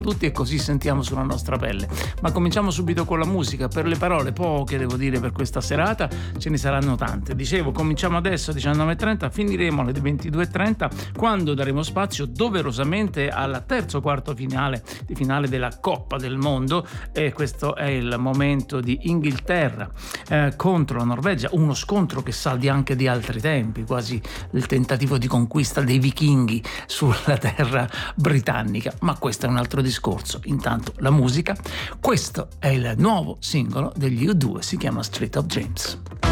tutti e così sentiamo sulla nostra pelle. Ma cominciamo subito con la musica. Per le parole poche, devo dire, per questa serata, ce ne saranno tante. Dicevo, cominciamo adesso alle 19.30, finiremo alle 22.30, quando daremo spazio doverosamente al terzo quarto finale della Coppa del Mondo, e questo è il momento di Inghilterra contro la Norvegia, uno scontro che sa anche di altri tempi, quasi il tentativo di conquista dei vichinghi sulla terra britannica, ma questo è un altro discorso. Intanto la musica, questo è il nuovo singolo degli U2, si chiama Street of Dreams.